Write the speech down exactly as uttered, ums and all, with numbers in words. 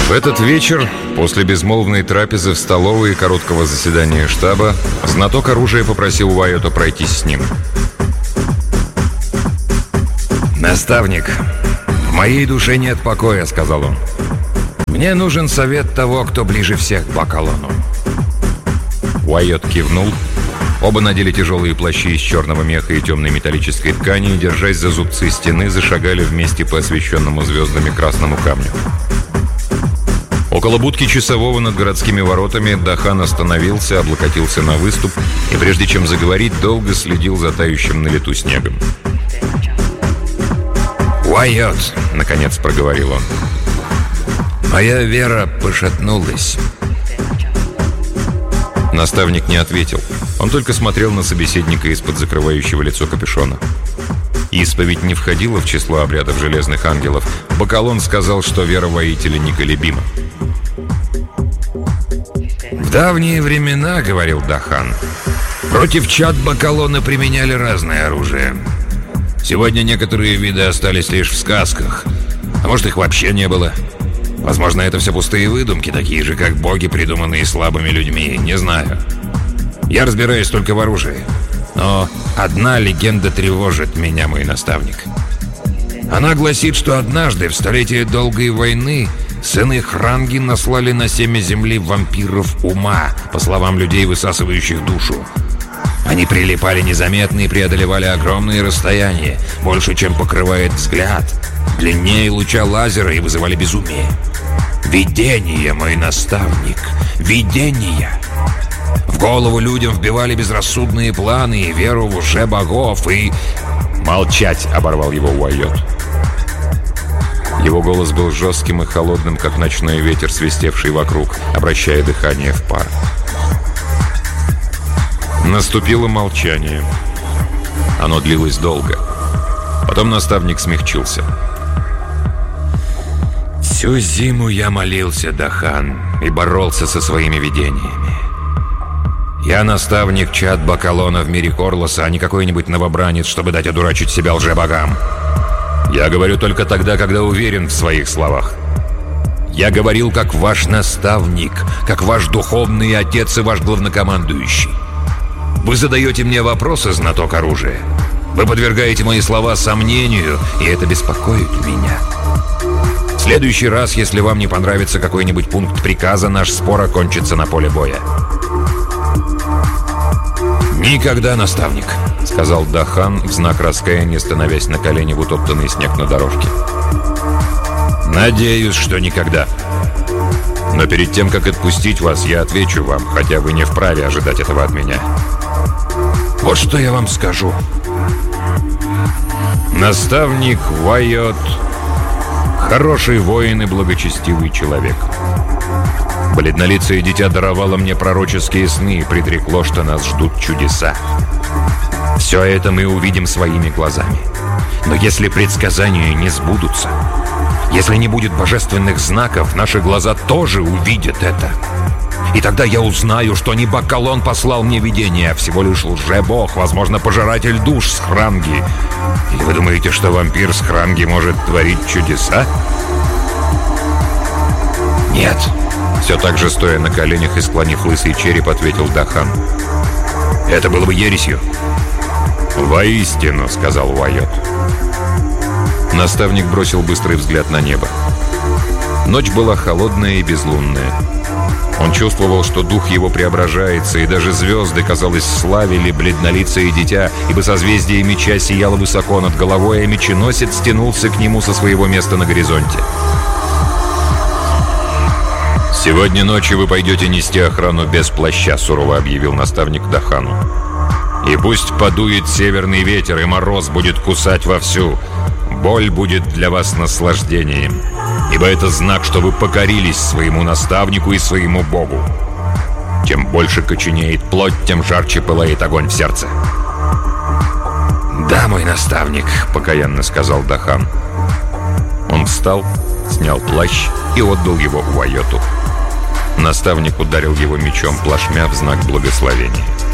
В этот вечер, после безмолвной трапезы в столовой и короткого заседания штаба, знаток оружия попросил Уайота пройтись с ним. «Наставник, в моей душе нет покоя», — сказал он. «Мне нужен совет того, кто ближе всех к Бакалону». Уайот кивнул. Оба надели тяжелые плащи из черного меха и темной металлической ткани и, держась за зубцы стены, зашагали вместе по освещенному звездами красному камню. Около будки часового над городскими воротами Дахан остановился, облокотился на выступ и, прежде чем заговорить, долго следил за тающим на лету снегом. «Уайот», — наконец проговорил он, — «моя вера пошатнулась». Наставник не ответил. Он только смотрел на собеседника из-под закрывающего лицо капюшона. Исповедь не входила в число обрядов железных ангелов. Бакалон сказал, что вера воителя неколебима. «В давние времена, — говорил Дахан, — против чад Бакалона применяли разное оружие. Сегодня некоторые виды остались лишь в сказках, а может, их вообще не было. Возможно, это все пустые выдумки, такие же, как боги, придуманные слабыми людьми, не знаю. Я разбираюсь только в оружии. Но одна легенда тревожит меня, мой наставник. Она гласит, что однажды, в столетие долгой войны, сыны Хранги наслали на семя земли вампиров ума, по словам людей, высасывающих душу. Они прилипали незаметно и преодолевали огромные расстояния, больше, чем покрывает взгляд, длиннее луча лазера, и вызывали безумие. Видение, мой наставник, видение. В голову людям вбивали безрассудные планы и веру в лже-богов, и... «Молчать!» — оборвал его Уайот. Его голос был жестким и холодным, как ночной ветер, свистевший вокруг, обращая дыхание в пар. Наступило молчание. Оно длилось долго. Потом наставник смягчился. «Всю зиму я молился, Дахан, и боролся со своими видениями. Я наставник чад Бакалона в мире Корлоса, а не какой-нибудь новобранец, чтобы дать одурачить себя лже-богам. Я говорю только тогда, когда уверен в своих словах. Я говорил как ваш наставник, как ваш духовный отец и ваш главнокомандующий. Вы задаете мне вопросы, знаток оружия. Вы подвергаете мои слова сомнению, и это беспокоит меня. В следующий раз, если вам не понравится какой-нибудь пункт приказа, наш спор окончится на поле боя». «Никогда, наставник», — сказал Дахан в знак раскаяния, становясь на колени в утоптанный снег на дорожке. «Надеюсь, что никогда. Но перед тем, как отпустить вас, я отвечу вам, хотя вы не вправе ожидать этого от меня. Вот что я вам скажу. Наставник Уайот — хороший воин и благочестивый человек. Бледнолицее дитя даровало мне пророческие сны и предрекло, что нас ждут чудеса. Все это мы увидим своими глазами. Но если предсказания не сбудутся, если не будет божественных знаков, наши глаза тоже увидят это. И тогда я узнаю, что не Бакалон послал мне видение, а всего лишь лже-бог, возможно, пожиратель душ с Хранги. Или вы думаете, что вампир с Хранги может творить чудеса? Нет». Все так же, стоя на коленях и склонив лысый череп, ответил Дахан. «Это было бы ересью». «Воистину», — сказал Уайот. Наставник бросил быстрый взгляд на небо. Ночь была холодная и безлунная. Он чувствовал, что дух его преображается, и даже звезды, казалось, славили бледнолицее дитя, ибо созвездие меча сияло высоко над головой, а меченосец стянулся к нему со своего места на горизонте. «Сегодня ночью вы пойдете нести охрану без плаща», — сурово объявил наставник Дахану. «И пусть подует северный ветер, и мороз будет кусать вовсю. Боль будет для вас наслаждением, ибо это знак, что вы покорились своему наставнику и своему богу. Чем больше коченеет плоть, тем жарче пылает огонь в сердце». «Да, мой наставник», — покаянно сказал Дахан. Он встал, снял плащ и отдал его Уайоту. Наставник ударил его мечом плашмя в знак благословения.